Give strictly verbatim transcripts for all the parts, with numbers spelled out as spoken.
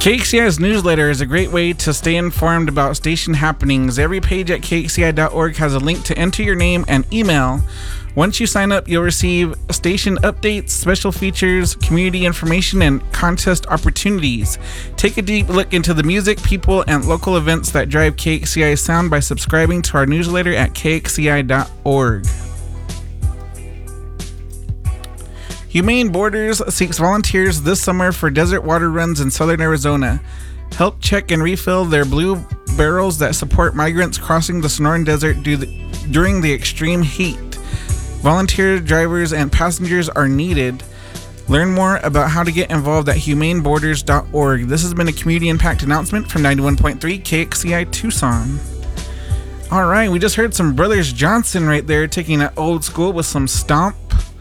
K X C I's newsletter is a great way to stay informed about station happenings. Every page at K X C I dot org has a link to enter your name and email. Once you sign up, you'll receive station updates, special features, community information, and contest opportunities. Take a deep look into the music, people, and local events that drive K X C I's sound by subscribing to our newsletter at K X C I dot org. Humane Borders seeks volunteers this summer for desert water runs in southern Arizona. Help check and refill their blue barrels that support migrants crossing the Sonoran Desert due the, during the extreme heat. Volunteer drivers and passengers are needed. Learn more about how to get involved at humane borders dot org. This has been a community impact announcement from ninety-one point three K X C I Tucson. All right, we just heard some Brothers Johnson right there taking it old school with some Stomp.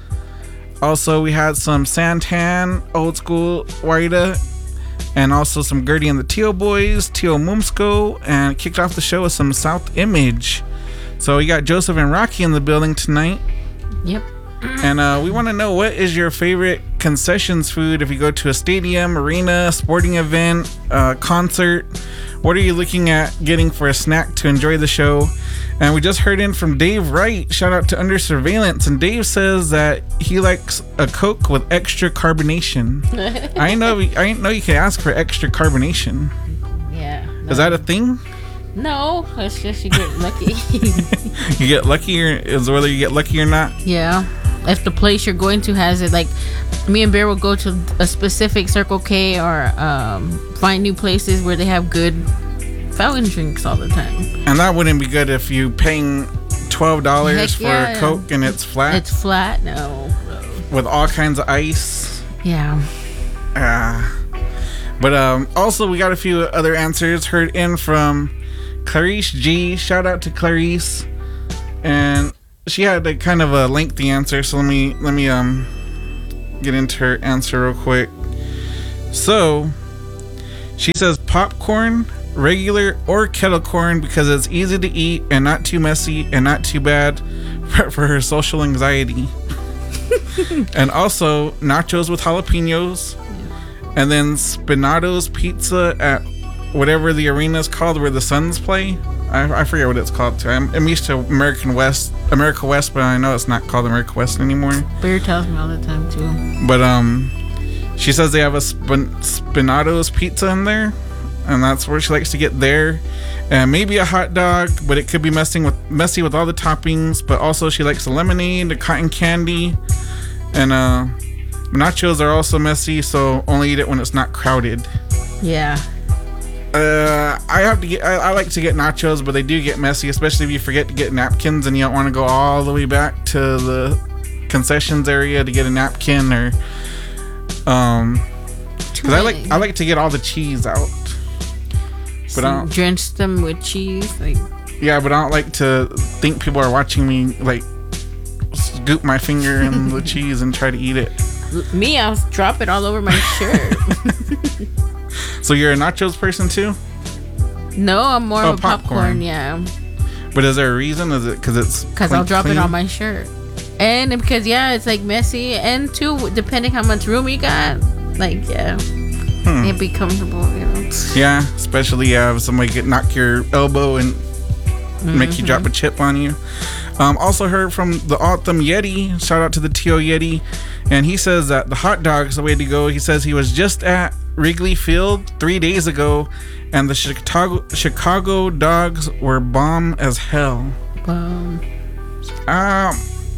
Also, we had some Santan, old school Waida, and also some Gertie and the Teal Boys, Teal Mumsko, and kicked off the show with some South Image. So we got Joseph and Rocky in the building tonight. Yep. And uh, we want to know, what is your favorite concessions food if you go to a stadium, arena, sporting event, uh, concert? What are you looking at getting for a snack to enjoy the show? And we just heard in from Dave Wright. Shout out to Under Surveillance. And Dave says that he likes a Coke with extra carbonation. I didn't know. I didn't know you could ask for extra carbonation. Yeah. No. Is that a thing? No, it's just you get lucky. You get lucky, or is whether you get lucky or not? Yeah. If the place you're going to has it, like me and Bear will go to a specific Circle K or um, find new places where they have good fountain drinks all the time. And that wouldn't be good if you paying twelve dollars for yeah. a Coke and it's flat. It's flat, no. With all kinds of ice. Yeah. Ah. But um, also we got a few other answers heard in from Clarice G. Shout out to Clarice. And she had a kind of a lengthy answer, so let me let me um get into her answer real quick. So she says popcorn, regular or kettle corn, because it's easy to eat and not too messy and not too bad for, for her social anxiety. And also nachos with jalapenos, and then Spinato's Pizza at whatever the arena is called where the Suns play. I, I forget what it's called too. I'm, I'm used to American West, America West, but I know it's not called America West anymore. Bear tells me all the time too. But um, she says they have a spin, Spinato's Pizza in there, and that's where she likes to get there. And maybe a hot dog, but it could be messing with messy with all the toppings. But also she likes the lemonade, the cotton candy, and uh, nachos are also messy, so only eat it when it's not crowded. Yeah. Uh, I have to get. I, I like to get nachos, but they do get messy, especially if you forget to get napkins and you don't want to go all the way back to the concessions area to get a napkin, or um, because I like I like to get all the cheese out. But I don't drench them with cheese, like. Yeah, but I don't like to think people are watching me like scoop my finger in the cheese and try to eat it. Me, I'll drop it all over my shirt. So you're a nachos person too? No, I'm more oh, of a popcorn. popcorn. Yeah. But is there a reason? Is it because it's because I'll drop clean? It on my shirt, and because yeah, it's like messy, and too depending how much room you got, like yeah, hmm. it'd be comfortable, you know. Yeah, especially yeah, if somebody get knock your elbow and mm-hmm. make you drop a chip on you. Um, also heard from the Autumn Yeti. Shout out to the T O Yeti, and he says that the hot dog's the way to go. He says he was just at Wrigley Field three days ago, and the Chicago Chicago dogs were bomb as hell. Bomb. Um.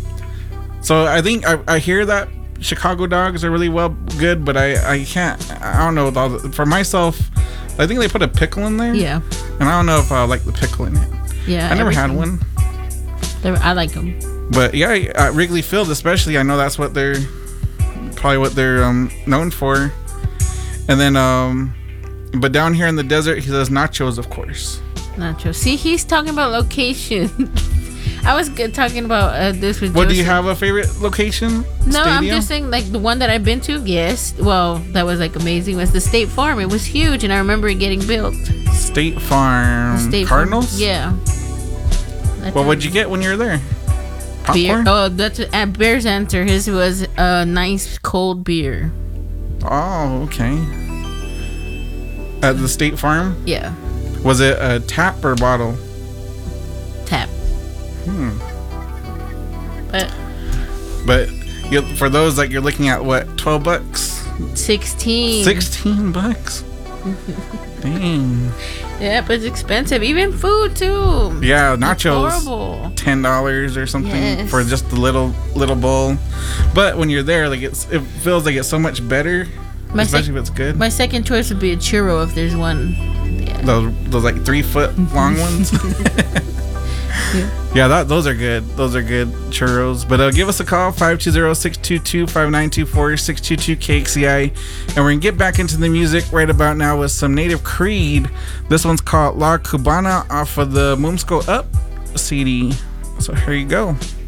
So I think I, I hear that Chicago dogs are really well good, but I, I can't. I don't know. With all the, for myself, I think they put a pickle in there. Yeah. And I don't know if I like the pickle in it. Yeah. I never everything. had one. They're, I like them. But yeah, at Wrigley Field especially, I know that's what they're probably what they're um, known for. And then, um, but down here in the desert, he says nachos, of course. Nachos. See, he's talking about location. I was good talking about uh, this with What, Joseph. Do you have a favorite location? No, Stadium? I'm just saying, like, the one that I've been to, yes. Well, that was, like, amazing, was the State Farm. It was huge, and I remember it getting built. State Farm. The State Cardinals? Farm. Yeah. That's well, what'd you get when you were there? Popcorn? Beer. Oh, that's uh, Bear's answer. His was a nice cold beer. Oh, okay. At the State Farm? Yeah. Was it a tap or bottle? Tap. Hmm. But But you, for those, like, you're looking at what, twelve bucks? sixteen. sixteen bucks? Dang. Yeah, but it's expensive. Even food too. Yeah, It's nachos. horrible. ten dollars or something Yes. for just the little little bowl. But when you're there, like, it's it feels like it's so much better, My especially sec- if it's good. My second choice would be a churro if there's one. Yeah. Those those like three foot long ones. Yeah, that those are good. Those are good churros. But uh, give us a call, five two zero, six two two, five nine two four, six two two K X C I. And we're going to get back into the music right about now with some Native Creed. This one's called La Cubana off of the Moomsco Up C D. So here you go.